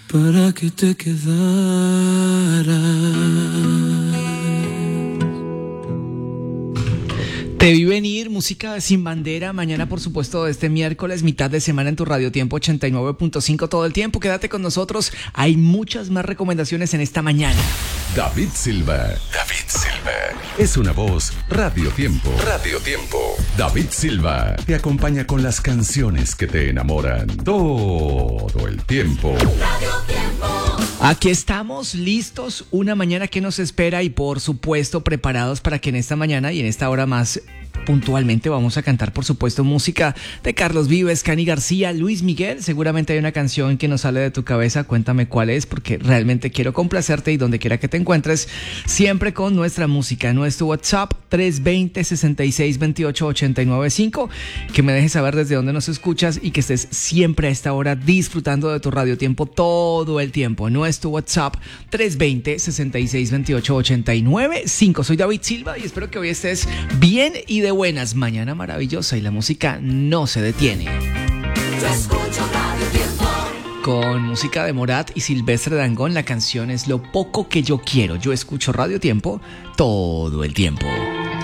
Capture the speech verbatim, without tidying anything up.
para que te quedaras. Te vi venir, música de Sin Bandera, mañana por supuesto este miércoles, mitad de semana en tu Radio Tiempo ochenta y nueve punto cinco todo el tiempo. Quédate con nosotros, hay muchas más recomendaciones en esta mañana. David Silva. David Silva. Es una voz Radio Tiempo. Radio Tiempo. David Silva te acompaña con las canciones que te enamoran todo el tiempo. Radio Tiempo. Aquí estamos listos, una mañana que nos espera y por supuesto preparados para que en esta mañana y en esta hora más puntualmente vamos a cantar por supuesto música de Carlos Vives, Cani García, Luis Miguel. Seguramente hay una canción que nos sale de tu cabeza, cuéntame cuál es porque realmente quiero complacerte y donde quiera que te encuentres, siempre con nuestra música. Nuestro WhatsApp tres dos cero, seis seis dos ocho, ocho nueve cinco, que me dejes saber desde dónde nos escuchas y que estés siempre a esta hora disfrutando de tu Radio Tiempo todo el tiempo. Nuestro WhatsApp tres dos cero, seis seis dos ocho, ocho nueve cinco. Soy David Silva y espero que hoy estés bien y de buenas. Mañana maravillosa y la música no se detiene. Yo escucho Radio Tiempo. Con música de Morat y Silvestre Dangond, la canción es Lo poco que yo quiero. Yo escucho Radio Tiempo todo el tiempo.